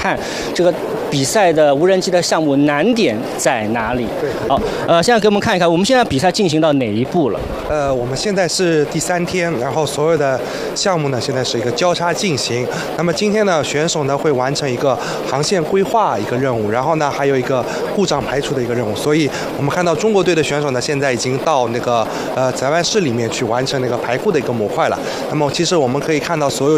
看这个比赛的无人机的项目难点在哪里。 对， 好，现在给我们看一看，我们现在比赛进行到哪一步了？ 我们现在是第3天，然后所有的项目呢现在是一个交叉进行。那么今天呢，选手呢会完成一个航线规划一个任务，然后呢还有一个故障排除的一个任务。所以我们看到中国队的选手呢现在已经到那个载办室里面去完成那个排库的一个模块了。那么其实我们可以看到所有